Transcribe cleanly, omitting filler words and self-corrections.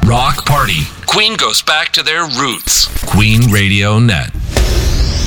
Rock Party. Queen goes back to their roots. Queen Radio Net.